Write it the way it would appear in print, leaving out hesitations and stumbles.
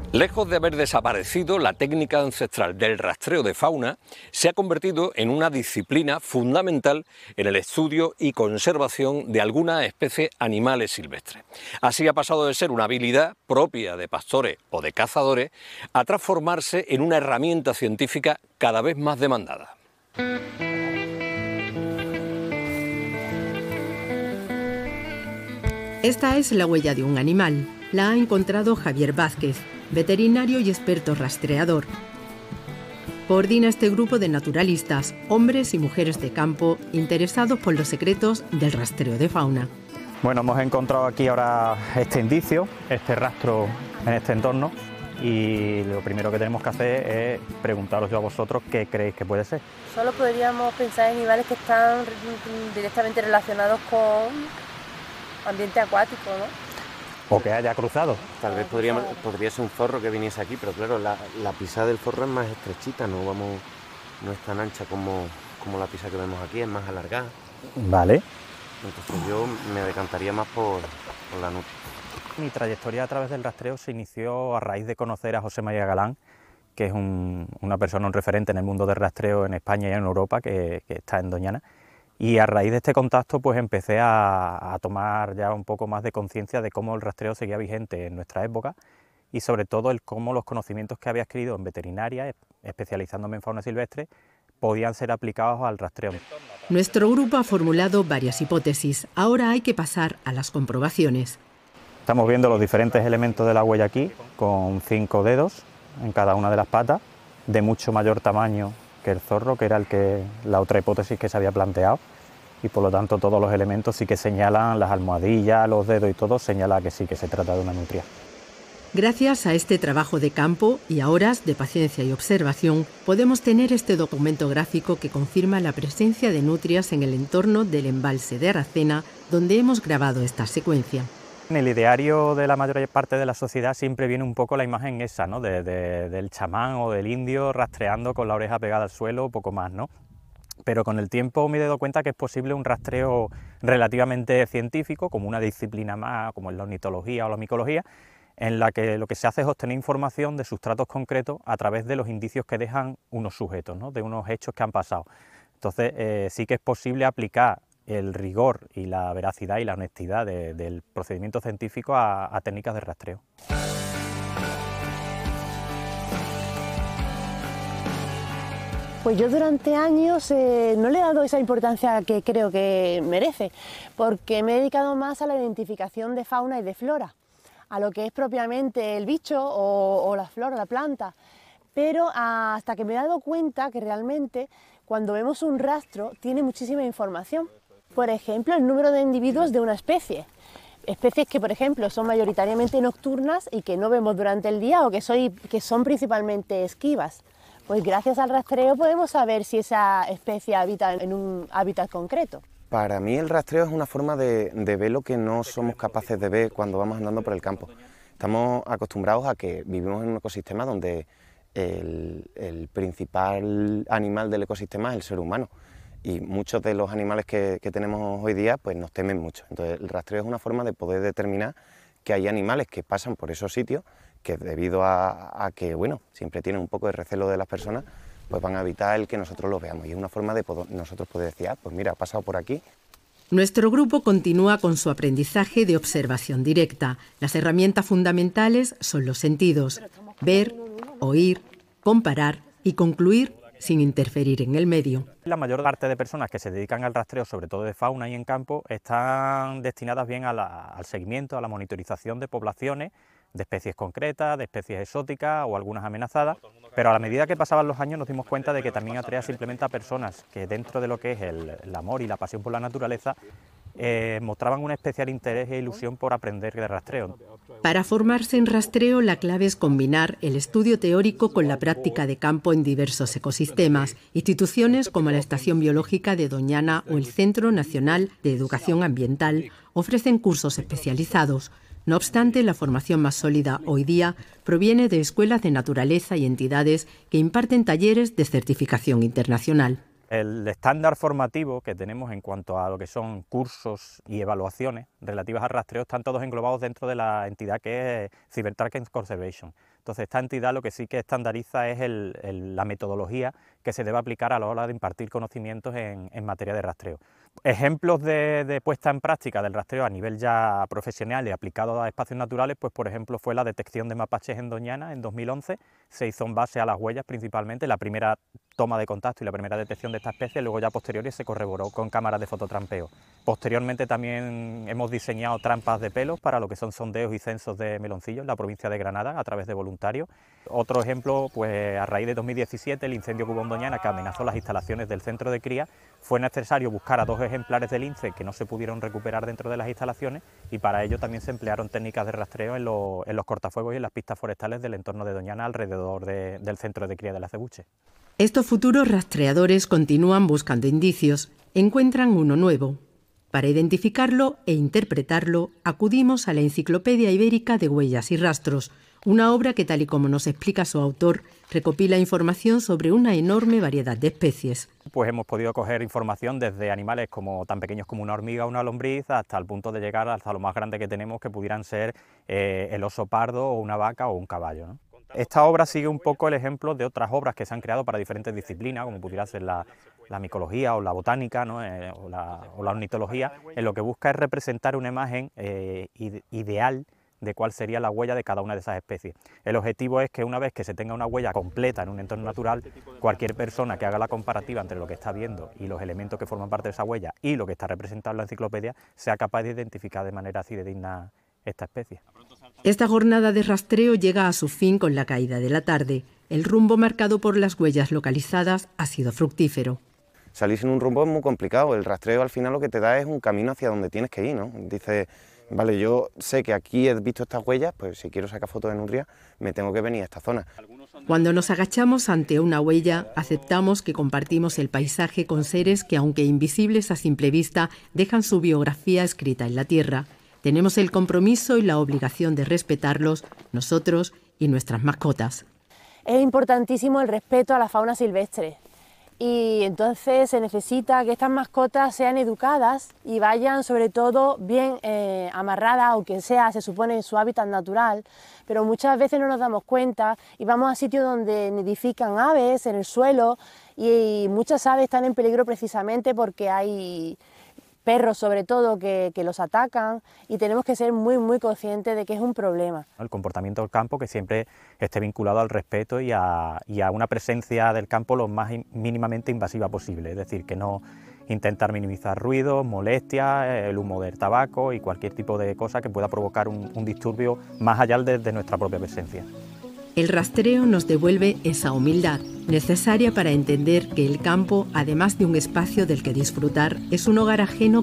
Lejos de haber desaparecido, la técnica ancestral del rastreo de fauna se ha convertido en una disciplina fundamental en el estudio y conservación de algunas especies animales silvestres. Así ha pasado de ser una habilidad propia de pastores o de cazadores a transformarse en una herramienta científica cada vez más demandada. Esta es la huella de un animal. La ha encontrado Javier Vázquez, veterinario y experto rastreador. Coordina este grupo de naturalistas, hombres y mujeres de campo, interesados por los secretos del rastreo de fauna. Bueno, hemos encontrado aquí ahora este indicio, este rastro en este entorno, y lo primero que tenemos que hacer es preguntaros yo a vosotros qué creéis que puede ser. Solo podríamos pensar en animales que están directamente relacionados con ambiente acuático, ¿no? O que haya cruzado. Tal vez podría ser un zorro que viniese aquí, pero claro, la pisada del zorro es más estrechita, no es tan ancha como la pisa que vemos aquí, es más alargada. Vale. Entonces yo me decantaría más por la nutria. Mi trayectoria a través del rastreo se inició a raíz de conocer a José María Galán, que es una persona, un referente en el mundo del rastreo en España y en Europa, que está en Doñana. Y a raíz de este contacto pues empecé a tomar ya un poco más de conciencia de cómo el rastreo seguía vigente en nuestra época y sobre todo cómo los conocimientos que había adquirido en veterinaria, especializándome en fauna silvestre, podían ser aplicados al rastreo. Nuestro grupo ha formulado varias hipótesis. Ahora hay que pasar a las comprobaciones. Estamos viendo los diferentes elementos de la huella aquí, con 5 dedos en cada una de las patas, de mucho mayor tamaño que el zorro, que era la otra hipótesis que se había planteado, y por lo tanto todos los elementos sí que señalan, las almohadillas, los dedos y todo, señala que sí que se trata de una nutria. Gracias a este trabajo de campo y a horas de paciencia y observación, podemos tener este documento gráfico que confirma la presencia de nutrias en el entorno del embalse de Aracena, donde hemos grabado esta secuencia. En el ideario de la mayor parte de la sociedad siempre viene un poco la imagen esa, ¿no? Del chamán o del indio rastreando con la oreja pegada al suelo, poco más, ¿no? Pero con el tiempo me he dado cuenta que es posible un rastreo relativamente científico, como una disciplina más, como es la ornitología o la micología, en la que lo que se hace es obtener información de sustratos concretos a través de los indicios que dejan unos sujetos, ¿no? De unos hechos que han pasado. Entonces sí que es posible aplicar el rigor y la veracidad y la honestidad del procedimiento científico a técnicas de rastreo. Pues yo durante años no le he dado esa importancia que creo que merece, porque me he dedicado más a la identificación de fauna y de flora, a lo que es propiamente el bicho o la flora, la planta, pero hasta que me he dado cuenta que realmente cuando vemos un rastro tiene muchísima información. Por ejemplo, el número de individuos de una especie. Especies que, por ejemplo, son mayoritariamente nocturnas y que no vemos durante el día o que son principalmente esquivas. Pues gracias al rastreo podemos saber si esa especie habita en un hábitat concreto. Para mí el rastreo es una forma de ver lo que no somos capaces de ver cuando vamos andando por el campo. Estamos acostumbrados a que vivimos en un ecosistema donde el principal animal del ecosistema es el ser humano. Y muchos de los animales que tenemos hoy día pues nos temen mucho. Entonces el rastreo es una forma de poder determinar que hay animales que pasan por esos sitios que debido a que bueno, siempre tienen un poco de recelo de las personas, pues van a evitar el que nosotros los veamos. Y es una forma de nosotros poder decir, pues mira, ha pasado por aquí. Nuestro grupo continúa con su aprendizaje de observación directa. Las herramientas fundamentales son los sentidos: ver, oír, comparar y concluir sin interferir en el medio. La mayor parte de personas que se dedican al rastreo, sobre todo de fauna y en campo, están destinadas bien al seguimiento, a la monitorización de poblaciones, de especies concretas, de especies exóticas o algunas amenazadas, pero a la medida que pasaban los años nos dimos cuenta de que también Atrea se implementa a personas que dentro de lo que es el amor y la pasión por la naturaleza mostraban un especial interés e ilusión por aprender de rastreo. Para formarse en rastreo, la clave es combinar el estudio teórico con la práctica de campo en diversos ecosistemas. Instituciones como la Estación Biológica de Doñana o el Centro Nacional de Educación Ambiental ofrecen cursos especializados. No obstante, la formación más sólida hoy día proviene de escuelas de naturaleza y entidades que imparten talleres de certificación internacional. El estándar formativo que tenemos en cuanto a lo que son cursos y evaluaciones relativas al rastreo están todos englobados dentro de la entidad que es CyberTrack and Conservation. Entonces, esta entidad lo que sí que estandariza es la metodología que se debe aplicar a la hora de impartir conocimientos en materia de rastreo. Ejemplos de puesta en práctica del rastreo a nivel ya profesional y aplicado a espacios naturales, pues por ejemplo fue la detección de mapaches en Doñana en 2011, se hizo en base a las huellas principalmente, la primera toma de contacto y la primera detección de esta especie, luego ya posteriori se corroboró con cámaras de fototrampeo. Posteriormente también hemos diseñado trampas de pelos para lo que son sondeos y censos de meloncillos en la provincia de Granada a través de voluntarios. Otro ejemplo, pues a raíz de 2017, el incendio que hubo en Doñana que amenazó las instalaciones del centro de cría, fue necesario buscar a 2 ejemplares de lince que no se pudieron recuperar dentro de las instalaciones y para ello también se emplearon técnicas de rastreo en los cortafuegos y en las pistas forestales del entorno de Doñana alrededor del centro de cría del acebuche. Estos futuros rastreadores continúan buscando indicios, encuentran uno nuevo. Para identificarlo e interpretarlo, acudimos a la Enciclopedia Ibérica de Huellas y Rastros, una obra que, tal y como nos explica su autor, recopila información sobre una enorme variedad de especies. Pues hemos podido coger información desde animales como tan pequeños como una hormiga o una lombriz, hasta el punto de llegar hasta lo más grande que tenemos, que pudieran ser el oso pardo o una vaca o un caballo, ¿no? Esta obra sigue un poco el ejemplo de otras obras que se han creado para diferentes disciplinas, como pudiera ser la micología o la botánica, ¿no? o la ornitología. En lo que busca es representar una imagen ideal de cuál sería la huella de cada una de esas especies. El objetivo es que una vez que se tenga una huella completa en un entorno natural, cualquier persona que haga la comparativa entre lo que está viendo y los elementos que forman parte de esa huella y lo que está representado en la enciclopedia, sea capaz de identificar de manera fidedigna esta especie. Esta jornada de rastreo llega a su fin con la caída de la tarde. El rumbo marcado por las huellas localizadas ha sido fructífero. Salir sin un rumbo es muy complicado, el rastreo al final lo que te da es un camino hacia donde tienes que ir, ¿no? Dices, vale, yo sé que aquí he visto estas huellas, pues si quiero sacar fotos de nutria, me tengo que venir a esta zona. Cuando nos agachamos ante una huella, aceptamos que compartimos el paisaje con seres que, aunque invisibles a simple vista, dejan su biografía escrita en la tierra. Tenemos el compromiso y la obligación de respetarlos, nosotros y nuestras mascotas. Es importantísimo el respeto a la fauna silvestre y entonces se necesita que estas mascotas sean educadas y vayan sobre todo bien amarradas, aunque sea, se supone, en su hábitat natural, pero muchas veces no nos damos cuenta y vamos a sitios donde nidifican aves en el suelo y muchas aves están en peligro precisamente porque hay perros sobre todo que los atacan y tenemos que ser muy conscientes de que es un problema. El comportamiento del campo que siempre esté vinculado al respeto y a una presencia del campo lo más mínimamente invasiva posible, es decir, que no intentar minimizar ruidos, molestias, el humo del tabaco y cualquier tipo de cosa que pueda provocar un disturbio más allá de nuestra propia presencia. El rastreo nos devuelve esa humildad, necesaria para entender que el campo, además de un espacio del que disfrutar, es un hogar ajeno